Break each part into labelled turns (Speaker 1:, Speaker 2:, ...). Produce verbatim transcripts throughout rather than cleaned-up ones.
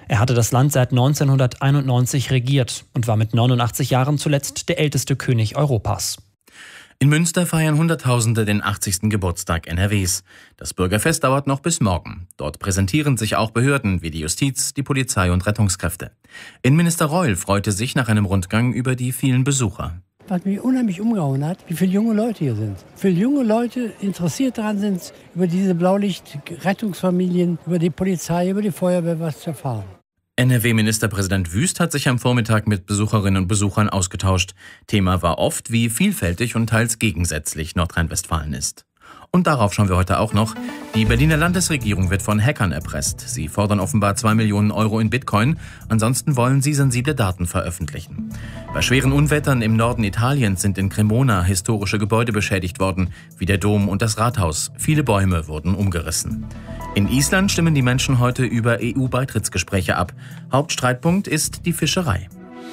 Speaker 1: Er hatte das Land seit neunzehnhunderteinundneunzig regiert und war mit neunundachtzig Jahren zuletzt der älteste König Europas.
Speaker 2: In Münster feiern Hunderttausende den achtzigsten Geburtstag N R Ws. Das Bürgerfest dauert noch bis morgen. Dort präsentieren sich auch Behörden wie die Justiz, die Polizei und Rettungskräfte. Innenminister Reul freute sich nach einem Rundgang über die vielen Besucher.
Speaker 3: Was mich unheimlich umgehauen hat, wie viele junge Leute hier sind. Wie viele junge Leute interessiert daran sind, über diese Blaulicht-Rettungsfamilien, über die Polizei, über die Feuerwehr was zu erfahren.
Speaker 2: N R W-Ministerpräsident Wüst hat sich am Vormittag mit Besucherinnen und Besuchern ausgetauscht. Thema war oft, wie vielfältig und teils gegensätzlich Nordrhein-Westfalen ist. Und darauf schauen wir heute auch noch. Die Berliner Landesregierung wird von Hackern erpresst. Sie fordern offenbar zwei Millionen Euro in Bitcoin. Ansonsten wollen sie sensible Daten veröffentlichen. Bei schweren Unwettern im Norden Italiens sind in Cremona historische Gebäude beschädigt worden, wie der Dom und das Rathaus. Viele Bäume wurden umgerissen. In Island stimmen die Menschen heute über E U-Beitrittsgespräche ab. Hauptstreitpunkt ist die Fischerei.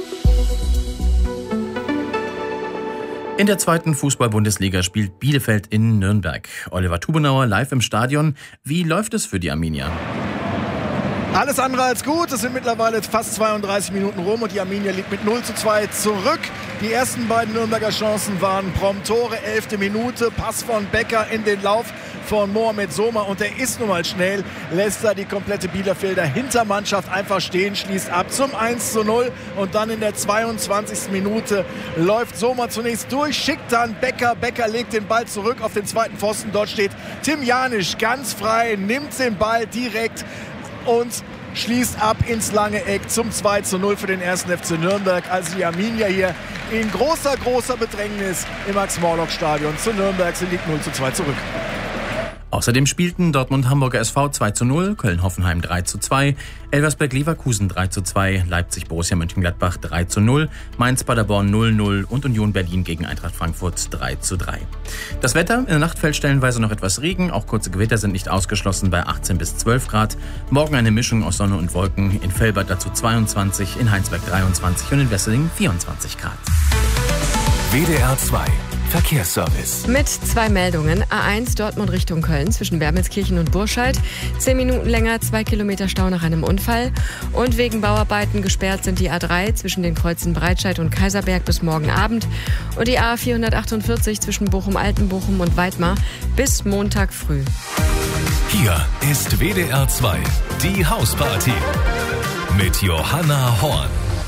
Speaker 2: In der zweiten Fußball-Bundesliga spielt Bielefeld in Nürnberg. Oliver Tubenauer live im Stadion. Wie läuft es für die Arminia?
Speaker 4: Alles andere als gut. Es sind mittlerweile fast zweiunddreißig Minuten rum und die Arminia liegt mit null zu zwei zurück. Die ersten beiden Nürnberger Chancen waren prompt Tore. Elfte Minute, Pass von Becker in den Lauf von Mohamed Soma und der ist nun mal schnell, lässt da die komplette Bielefelder Hintermannschaft einfach stehen, schließt ab zum eins zu null und dann in der zweiundzwanzigsten Minute läuft Soma zunächst durch, schickt dann Becker, Becker legt den Ball zurück auf den zweiten Pfosten, dort steht Tim Janisch ganz frei, nimmt den Ball direkt und schließt ab ins lange Eck zum zwei zu null für den ersten F C Nürnberg. Also die Arminia hier in großer, großer Bedrängnis im Max-Morlock-Stadion zu Nürnberg. Sie liegt null zu zwei zurück.
Speaker 2: Außerdem spielten Dortmund-Hamburger S V zwei zu null, Köln-Hoffenheim drei zu zwei, Elversberg-Leverkusen drei zu zwei, Leipzig-Borussia Mönchengladbach drei zu null, Mainz-Paderborn null zu null und Union Berlin gegen Eintracht Frankfurt drei zu drei. Das Wetter: In der Nacht fällt stellenweise noch etwas Regen, auch kurze Gewitter sind nicht ausgeschlossen bei achtzehn bis zwölf Grad. Morgen eine Mischung aus Sonne und Wolken, in Velbert dazu zweiundzwanzig, in Heinsberg dreiundzwanzig und in Wesseling vierundzwanzig Grad.
Speaker 5: W D R zwei Verkehrsservice.
Speaker 6: Mit zwei Meldungen. A eins Dortmund Richtung Köln zwischen Wermelskirchen und Burscheid. Zehn Minuten länger, zwei Kilometer Stau nach einem Unfall. Und wegen Bauarbeiten gesperrt sind die A drei zwischen den Kreuzen Breitscheid und Kaiserberg bis morgen Abend. Und die A vierhundertachtundvierzig zwischen Bochum-Altenbochum und Weidmar bis Montag früh.
Speaker 5: Hier ist W D R zwei, die Hausparty mit Johanna Horn.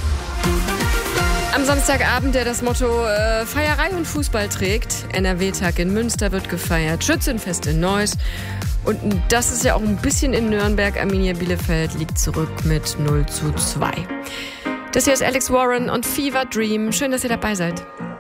Speaker 6: Am Samstagabend, der das Motto äh, Feierei und Fußball trägt. N R W-Tag in Münster wird gefeiert, Schützenfest in Neuss. Und das ist ja auch ein bisschen in Nürnberg. Arminia Bielefeld liegt zurück mit null zu zwei. Das hier ist Alex Warren und Fever Dream. Schön, dass ihr dabei seid.